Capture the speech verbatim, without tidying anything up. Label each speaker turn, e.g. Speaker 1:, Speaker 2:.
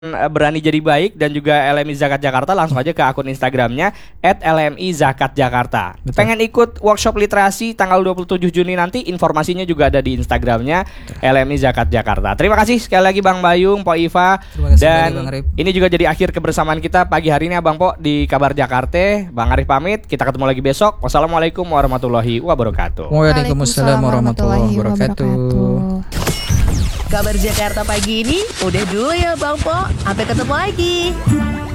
Speaker 1: berani jadi baik dan juga L M I Zakat Jakarta, langsung aja ke akun Instagramnya et L M I Zakat Jakarta. Betul. Pengen ikut workshop literasi tanggal dua puluh tujuh Juni nanti, informasinya juga ada di Instagramnya L M I Zakat Jakarta. Terima kasih sekali lagi Bang Bayung, Po Iva. Dan kembali, ini juga jadi akhir kebersamaan kita pagi hari ini Abang Po di Kabar Jakarta. Bang Arif pamit, kita ketemu lagi besok. Wassalamualaikum warahmatullahi wabarakatuh.
Speaker 2: Waalaikumsalam warahmatullahi wabarakatuh.
Speaker 3: Kabar Jakarta pagi ini udah dulu ya Bang Po. Sampai ketemu lagi.